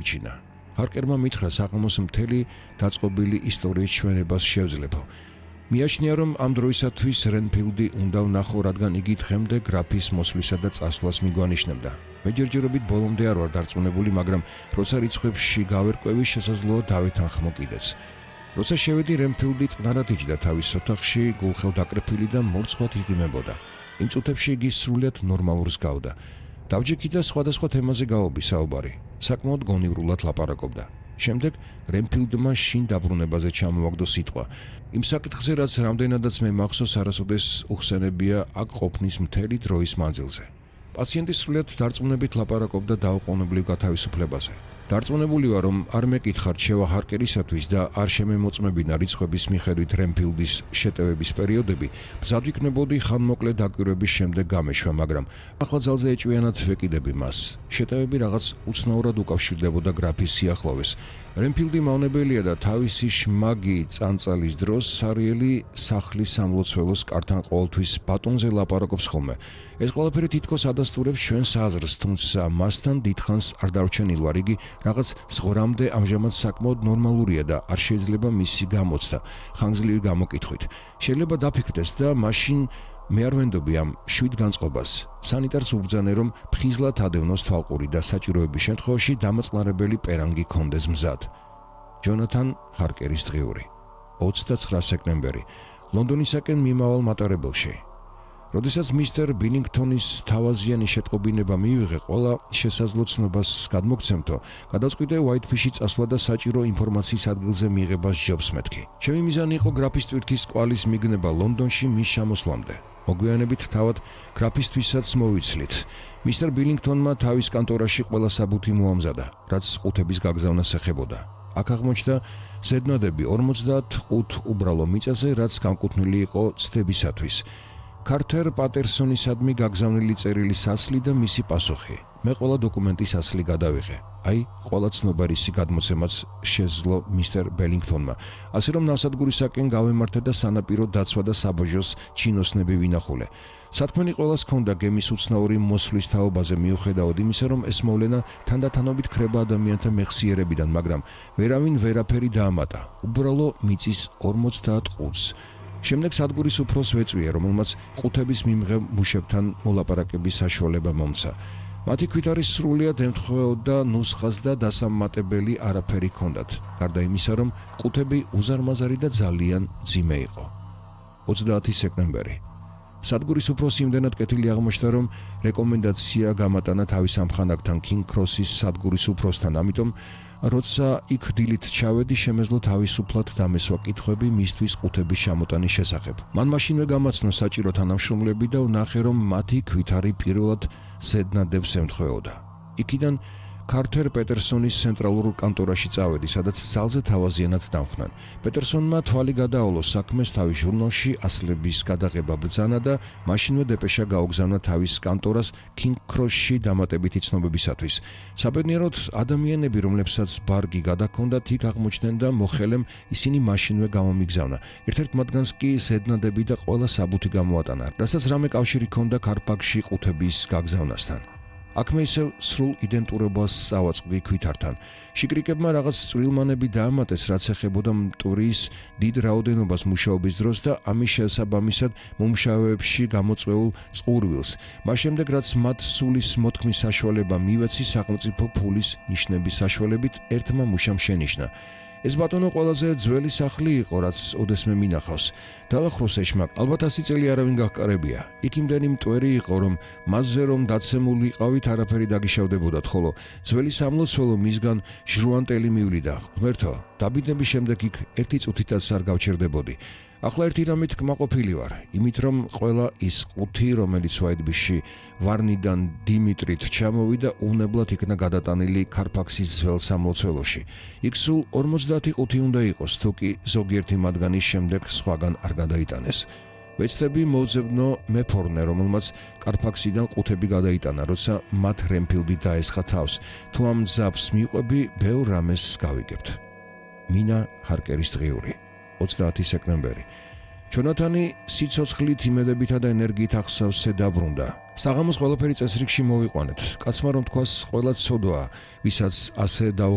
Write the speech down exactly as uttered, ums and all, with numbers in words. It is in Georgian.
გააჩინა. ჰარკერმა მითხრა საღამოს მთელი დაწყობილი ისტორიის ჩვენებას შევძლებო. მიაჩნია, რომ ამ დროისათვის რენფილდი უნდა ვნახო, რადგან იგი დღემდე გრაფის მოსვლისა და წასვლას მიგვანიშნებდა. მე ჯერჯერობით ბოლომდე არ ვარ დარწმუნებული, მაგრამ როცა რიცხვებში გავერკვევი, შესაძლოა დავეთანხმო კიდეც. როცა შევედი, რენფილდი წყნარად იჯდა თავის ოთახში, გულხელდაკრეფილი და მორცხვად იღიმებოდა. იმ წუთებში იგი სრულიად ნორმალურს გავდა. დავჯექი და სხვადასხვა თემაზე გაობი საუბარი. საკმაოდ გონივრულად ლაპარაკობდა. შემდეგ რენფილდმა შინ დაბრუნებაზე ჩამოაგდო სიტყვა. იმ საკითხზე, რაც რამდენადაც მე მახსოვს, არასოდეს უხსენებია აქ ყოფნის მთელი დროის მანძილზე. პაციენტი სრულიად დარწმუნებით ლაპარაკობდა დაუყოვნებლივ გათავისუფლებაზე. დარწმუნებული ვარ, რომ არ მეკითხა რჩევა ჰარკერისათვის და არ შემემოწმებინა რიცხვების მიხედვით რენფილდის შეტევების პერიოდები, მზად ვიქნებოდი ხანმოკლე დაკვირვების შემდეგ გამეშვა, მაგრამ ახლა ძალზე ეჭვიანად ვეკიდები მას. შეტევები რაღაც უცნაურად უკავშირდებოდა გრაფის სიახლოვეს. რენფილდი მავნებელია და თავისი შმაგი წანწალის დროს სარიელი სახლის სამლოცველოს კართან ყოველთვის ბატონზე ლაპარაკობს ხოლმე. ეს ყველაფერი თითქოს ადასტურებს ჩვენს აზრს, თუმცა მასთან დიდხანს არ დარჩენილ ვარ. იგი რაღაც ზღვრამდე ამჟამად საკმაოდ ნორმალურია და არ შეიძლება მისი გამოცდა ხანგრძლივი გამოკითხვით. შეიძლება დაფიქრდეს და მაშინ მე არ ვენდობი ამ შვიდ განწყობას. სანიტარს უბრძანე, რომ ფხიზლად ადევნოს თვალყური და საჭიროების შემთხვევაში დამოწნარებელი პერანგი კონდეს მზად. ჯონათან ჰარკერის დღიური. ოცდაცხრა სექტემბერი. ლონდონისაკენ მიმავალ მატარებელში. როდესაც მისტერ ბილინგტონის თავაზიანი შეტყობინება მივიღე, ყველა შესაძლო ცნობას გადმოგცემთო, გადავწყვიტე უაითფიში წასვლა და საჭირო ინფორმაციის ადგილზე მიღებას ჯობს მეთქი. ჩემი მიზანი იყო გრაფის ტვირთის კვალის მიგნება ლონდონში მის ჩამოსვლამდე. მოგვიანებით თავად გრაფისთვისაც მოვიცლით. მისტერ ბილინგტონმა თავის კანტორაში ყველა საბუთი მოამზადა, რაც ყუთების გაგზავნას ეხებოდა. აქ აღმოჩნდა ზედნოდები ორმოცდათხუთ უბრალო მიწაზე, რაც განკუთვნილი იყო ცდებისათვის. კარტერ პატერსონისადმი გაგზავნილი წერილი სასლი და მისი პასუხი. მე ყველა დოკუმენტის ასლი გადავიღე. აი, ყველა ცნობარისი გადმოცემაც შეძლო მისტერ ბილინგტონმა. ასე რომ ნავსადგურისაკენ გავემართა და სანაპირო დაცვა და საბოჟოს ჩინოსნები ვინახულე. სათქმელი ყველას ჰქონდა გემის უცნაური მოსვლის თაობაზე, მიუხედავად იმისა, რომ ეს მოვლენა თანდათანობით ქრება ადამიანთა მეხსიერებიდან, მაგრამ ვერავინ ვერაფერი დაამატა. უბრალო მიწის ორმოცდათხუთს. შემდეგ სადგურის უფროსს ვეწვია, რომელმაც ყუთების მიმღებ მუშებთან მოლაპარაკების საშუალება მომცა. მათი ქვით არის სრულიად ემთხვეოდა ნუსხას და დასამატებელი არაფერი ჰქონდათ, გარდა იმისა, რომ ყუთები უზარმაზარი და ძალიან მძიმე იყო. ოცდაათი სექტემბერი. სადგურის უფროსი იმდენად კეთილი აღმოჩნდა, რომ რეკომენდაცია გამატანა თავის ამხანაგთან კინგ ქროსის სადგურის უფროსთან, ამიტომ როცა იქ დილით ჩავედი, შემეძლო თავისუფლად დამესვა კითხვები მისთვის ყუთების ჩამოტანის შესახებ. მან მაშინვე გამაცნო საჭირო თანამშრომლები და ვნახე, რომ მათი ქვითარი პირველად ზედნადებს ემთხვეოდა. იქიდან კარტერ პეტერსონის ცენტრალურ კანტორაში წავედი, სადაც ძალზე თავაზიანად დამხნან. პეტერსონმა თვალი გადააოლო საქმეს თავის ჟურნალში ასლების გადაღება ბრძანა და მაშინვე დეპეშა გაუგზავნა თავის კანტორას კინგ ქროსში დამატებითი ცნობებისათვის. საბედნიეროდ, ადამიანები, რომლებსაც ბარგი გადაჰქონდათ, იქ აღმოჩნდნენ და მოხელემ ისინი მაშინვე გამომიგზავნა. ერთ-ერთ მათგანს კი ზედნადები და ყველა საბუთი გამოატანა, რასაც რამე კავშირი ჰქონდა კარპაგში ყუთების გაგზავნასთან. აქ მე ისევ სრულ იდენტურობას წავაწყდი ქვითართან. შიკრიკებმა რაღაც წვრილმანები დაამატეს, რაც ეხებოდა მტვრის დიდ რაოდენობას მუშაობის დროს და ამის შესაბამისად მომუშავეებში გამოწვეულ წყურვილს. მას შემდეგ, რაც მათ სულის მოთქმის საშუალება მივეცი სახელმწიფო ფულის ნიშნების საშუალებით, ერთმა მუშამ შენიშნა. ეს ბატონო ყველაზე ძველი სახლი იყო, რაც ოდესმე მინახავს. დალახროს ეშმაკ, ალბათ ასი წელი არავინ გახკარებია. იქ იმდენი მტვერი იყო, რომ მასზე რომ დაცემულიყავით, არაფერი დაგიშავდებოდათ, ხოლო ძველი სამლოცველო მისგან ჟრუანტელი მივლიდა. ღმერთო, დაბინების შემდეგ იქ ერთი წუთითაც არ გავჩერდებოდი. ახლა ერთი რამით კმაყოფილი ვარ, იმით რომ ყველა ის ყუთი, რომელიც ვაიდბიში ვარნიდან დიმიტრით ჩამოვიდა, უნებლად იქნა გადატანილი კარფაქსის ძველ სამლოცველოში. იქ სულ ორმოცდაათი ყუთი უნდა იყოს, თუ კი ზოგიერთი მათგანის შემდეგ სხვაგან არ გადაიტანეს. ვეცდები მოვძებნო მეფორნე, რომელმაც კარფაქსიდან ყუთები გადაიტანა, როცა მათ რენფილდი დაესხა თავს. თუ ამ ძაბს მიყვები, ბევრ რამეს გავიგებთ. მინა ჰარკერის დღიური. ოცდაათი სექტემბერი. ჯონათანი სიცოცხლით, იმედებითა და ენერგიით ახსავსე დაბრუნდა. საღამოს ყველაფერი წესრიგში მოვიყვანეთ. კაცმა რომ თქვას, ყველა ცოდვაა, ვისაც ასე